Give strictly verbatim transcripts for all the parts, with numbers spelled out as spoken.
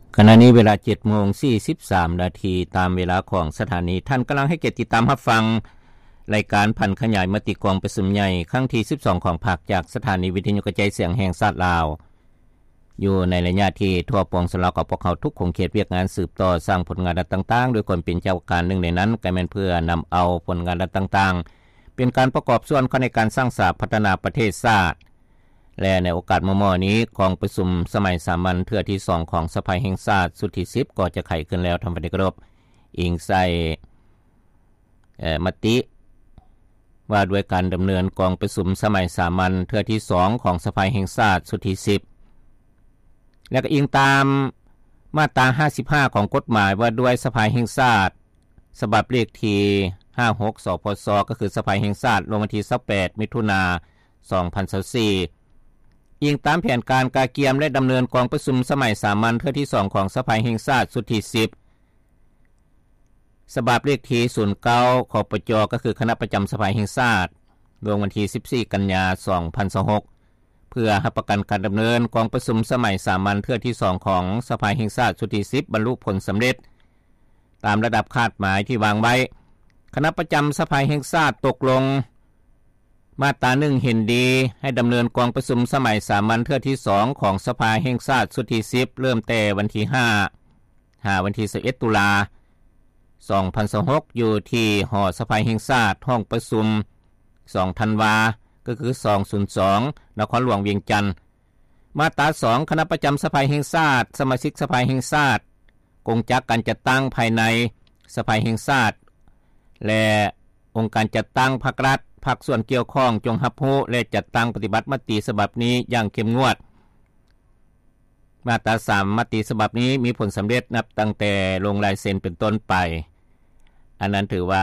ขณะนี้เวลา เจ็ดโมงสี่สิบสาม นาทีตามเวลาของสถานีท่านกำลังให้เกียรติติดตามรับฟังรายการพันขยายมติกองประชุมใหญ่ครั้งที่สิบสองของภาคจากสถานีวิทยุกระจายเสียงแห่งชาติลาวอยู่ในระยะที่ทั่วปวงสลาวกับพวกเขาทุกคงเขตเวียกงานสืบต่อสร้างผลงานต่างๆโดยคนเป็นเจ้าการหนึ่งในนั้นก็แม่นเพื่อนำเอาผลงานต่างๆเป็นการประกอบส่วนเข้าในการสร้างสรรค์พัฒนาประเทศชาติและในโอกาสมอนี้กองประชุมสมัยสามัญเทื่อที่สองของสภาแห่งชาติสุดที่สิบก็จะไขขึ้นแล้วทำปฏิกรบอิงใส่เอ่อมติว่าด้วยการดำเนินกองประชุมสมัยสามัญเทื่อที่สองของสภาแห่งชาติสุดที่สิบและก็อิงตามมาตราห้าสิบห้าของกฎหมายว่าด้วยสภาแห่งชาติฉบับเลขที่ห้าสิบหกสพสก็คือสภาแห่งชาติลงวันที่ยี่สิบแปดมิถุนายนสองพันยี่สิบสี่อิงตามแผนการการเกียมและดำเนินกองประชุมสมัยสามัญเทื่อที่สองของสภาแห่งชาติสุดที่สิบฉบับเลขที่ศูนย์เก้าขปจก็คือคณะประจำสภาแห่งชาติลงวันที่สิบสี่กันยายนสองพันยี่สิบหกเพื่อรับประกันการดำเนินกองประชุมสมัยสามัญเทื่อที่สองของสภาแห่งชาติสุดที่สิบบรรลุผลสำเร็จตามระดับคาดหมายที่วางไว้คณะประจำสภาแห่งชาติตกลงมาตราหนึ่งเห็นดีให้ดำเนินกองประชุมสมัยสามัญเทื่อที่สองของสภาแห่งชาติสุดที่สิบเริ่มแต่วันที่ห้าหาวันที่สิบเอ็ดตุลาสองพันยี่สิบหกอยู่ที่หอสภาแห่งชาติห้องประชุมสองธันวาก็คือสองพันสองนครหลวงเวียงจันทน์มาตราสองคณะประจำสภาแห่งชาติสมาชิกสภาแห่งชาติกงจักการจัดตั้งภายในสภาแห่งชาติและองค์การจัดตั้งภาครัฐภาคส่วนเกี่ยวข้องจงรับรู้และจัดตั้งปฏิบัติมติฉบับนี้อย่างเข้มงวดมาตราสามมติฉบับนี้มีผลสำเร็จนับตั้งแต่ลงลายเซ็นเป็นต้นไปอันนั้นถือว่า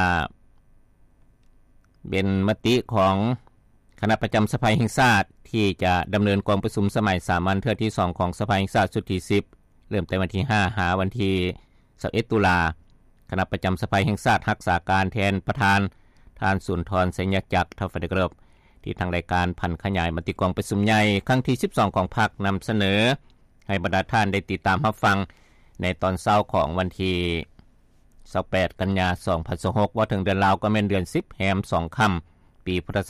เป็นมติของคณะประจำสภาแห่งชาติที่จะดำเนินกองประชุมสมัยสามัญเทื่อที่สองของสภาแห่งชาติสุดที่สิบเริ่มแต่วันที่ห้าหาวันที่สิบเอ็ดตุลาคณะประจำสภาแห่งชาติรักษาการแทนประธานทานสุนทรสัญญจักรทฟเดกรบที่ทางรายการพันขยายมติกองประชุมใหญ่ครั้งที่สิบสองของพรรคนำเสนอให้บรรดาท่านได้ติดตามรับฟังในตอนเช้าของวันที่ยี่สิบแปดกันยายนสองพันยี่สิบหกว่าถึงเดือนลาวก็แม่นเดือนสิบแรมสองค่ำปีพุทธ